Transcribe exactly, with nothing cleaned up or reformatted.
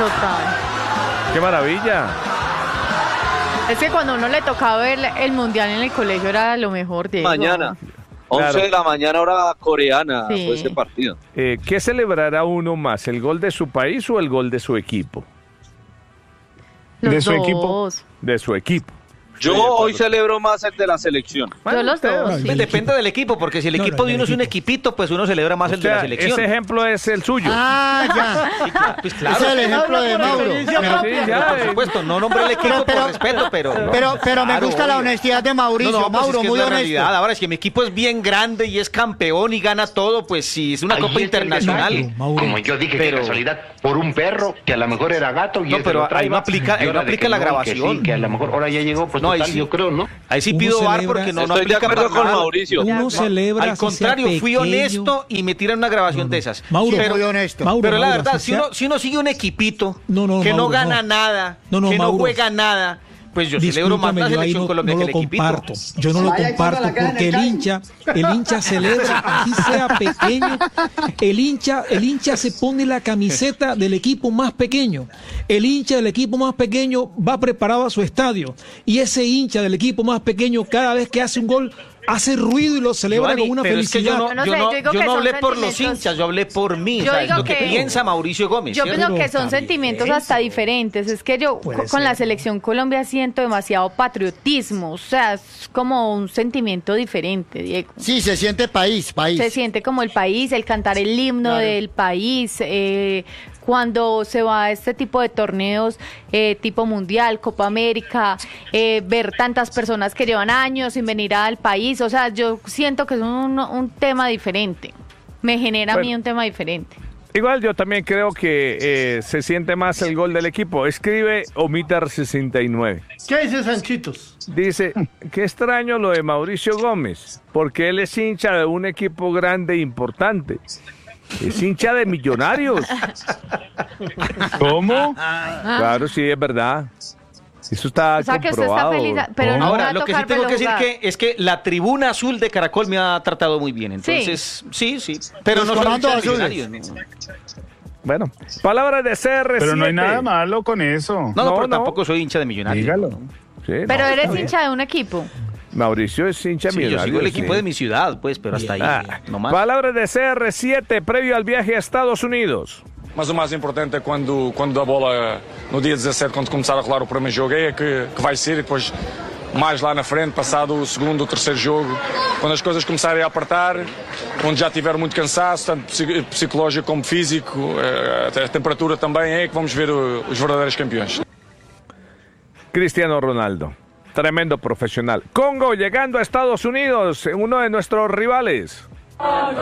Total. ¡Qué maravilla! Es que cuando uno le tocaba ver el mundial en el colegio era lo mejor, Diego. Mañana, once Claro. de la mañana hora coreana, Sí. fue ese partido. Eh, ¿Qué celebrará uno más, el gol de su país o el gol de su equipo? Los ¿De su dos. equipo? De su equipo. Yo hoy celebro más el de la selección. Yo los dos, sí. Pues depende del equipo, porque si el No, equipo no, de el uno es un equipo. equipito, pues uno celebra más O el de la sea, selección. ese ejemplo es el suyo. Ah, ya. Sí, claro, pues claro. Ese es el ejemplo de Mauro. Sí, ya, Por eh. supuesto, no nombré el equipo Pero- pero- por respeto, pero... Pero, pero me Claro, gusta la obvio. honestidad de Mauricio. No, no, pues Mauro, es que muy es la honesto. realidad. Ahora, es que mi equipo es bien grande y es campeón y gana todo, pues si es una Ahí copa está el internacional. detalle. Mauro. Como yo dije, Pero- que casualidad, por un perro que a lo mejor era gato y No, ese pero lo ahí traía, no aplica- ahí y no ahora de aplica que la no, que grabación. sí, que a lo mejor ahora ya llegó, pues No, ahí total, sí. yo creo, ¿no? Ahí sí Uno pido bar celebra- porque no, no Estoy de aplica acuerdo para con nada. Mauricio. Uno celebra Al así sea contrario, fui pequeño. honesto y me tiran una grabación de esas. Mauro, pero, muy honesto. Mauro, pero la Mauro, verdad, así si sea- uno, si uno sigue un equipito No, no, que no Mauro, gana no. nada, No, no, que no Mauro. juega nada, pues yo celebro más Discúlpame, la yo ahí selección no, Colombia no que lo el equipito. comparto. Yo no lo comparto porque el hincha, el hincha celebra, así sea pequeño, el hincha, el hincha se pone la camiseta del equipo más pequeño. El hincha del equipo más pequeño va preparado a su estadio y ese hincha del equipo más pequeño cada vez que hace un gol hace ruido y lo celebra Giovanni, con una pero es que felicidad. yo no, Yo no yo sé, no, yo digo yo que no son hablé por los sentimientos. hinchas, yo hablé por mí. Yo o sea, digo lo que, que- piensa Mauricio Gómez. Yo ¿cierto? pienso que Pero son está sentimientos bien hasta eso. diferentes. Es que yo Puede co- con ser. la selección Colombia siento demasiado patriotismo. O sea, es como un sentimiento diferente, Diego. Sí, se siente país, país. Se siente como el país, el cantar el himno del país, eh, cuando se va a este tipo de torneos eh, tipo mundial, Copa América, eh, ver tantas personas que llevan años sin venir al país, o sea, yo siento que es un, un tema diferente, me genera a mí Bueno. un tema diferente. Igual yo también creo que eh, se siente más el gol del equipo. Escribe Omitar sesenta y nueve. ¿Qué dice Sanchitos? Dice, qué extraño lo de Mauricio Gómez, porque él es hincha de un equipo grande e importante. Es hincha de Millonarios. ¿Cómo? Claro, sí, es verdad. Eso está O sea, que usted está comprobado. feliz, pero no va Ahora, a lo que sí tocar tengo que decir jugar. que es que la tribuna azul de Caracol me ha tratado muy bien. Entonces, sí, sí. Pero Los no son comandos hinchas azules. millonarios, ¿no? Bueno, palabras de C R siete. Pero no hay nada malo con eso. No, no, No, pero no. tampoco soy hincha de millonarios. Dígalo. ¿no? Sí, Pero no, eres está bien. hincha de un equipo. Mauricio es hincha Sí, yo millonario. sigo el equipo sí. de mi ciudad, pues, pero hasta ahí. Ah, no más. palabras de C R siete previo al viaje a Estados Unidos. Mas o mais importante é quando, quando a bola, no dia dezassete, quando começar a rolar o primeiro jogo, é que, que vai ser e depois mais lá na frente, passado o segundo, o terceiro jogo, quando as coisas começarem a apertar, onde já tiver muito cansaço, tanto psi- psicológico como físico, eh, até a temperatura também, é que vamos ver o- os verdadeiros campeões. Cristiano Ronaldo, tremendo profesional. Congo llegando a Estados Unidos, uno de nuestros rivales.